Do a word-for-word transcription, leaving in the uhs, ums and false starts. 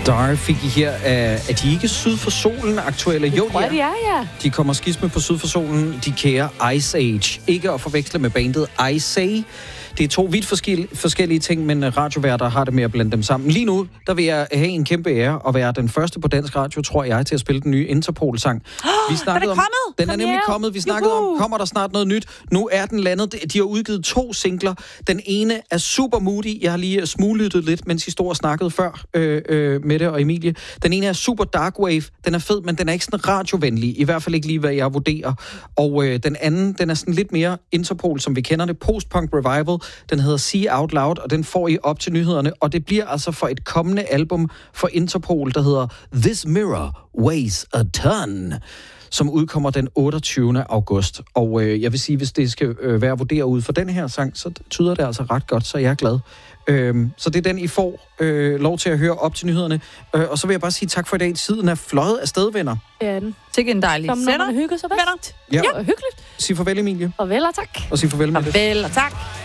Star fik I her. Er de ikke syd for solen aktuelle? Jo, tror, de er, ja. De kommer skisme på syd for solen. De kære Ice Age. Ikke at forveksle med bandet I Say. Det er to vidt forskellige, forskellige ting, men radioværter har det med at blande dem sammen. Lige nu, der vil jeg have en kæmpe ære og være den første på dansk radio, tror jeg, til at spille den nye Interpol-sang. Oh, Vi snakkede den er kommet! Om, den er nemlig kommet. Vi snakkede Juhu. om, kommer der snart noget nyt? Nu er den landet. De har udgivet to singler. Den ene er super moody. Jeg har lige smuglyttet lidt, mens I stod og snakkede før, øh, øh, Mette og Emilie. Den ene er super dark wave. Den er fed, men den er ikke sådan radiovenlig. I hvert fald ikke lige, hvad jeg vurderer. Og øh, den anden, den er sådan lidt mere Interpol, som vi kender det. Post-punk revival. Den hedder See Out Loud, og den får I op til nyhederne. Og det bliver altså for et kommende album for Interpol, der hedder This Mirror Weighs a Ton, som udkommer den otteogtyvende august. Og øh, jeg vil sige, hvis det skal øh, være vurderet ud for den her sang, så tyder det altså ret godt, så jeg er glad. Øhm, så det er den, I får øh, lov til at høre op til nyhederne. Øh, og så vil jeg bare sige tak for i dag. Tiden er fløjet afsted, venner. Ja, den. Sikke en dejlig sender. Som når man hygger sig bedst. Ja. ja. Hyggeligt. Sig farvel, Emilie. Farvel og tak. Og sig farvel, Mette. Farvel og tak.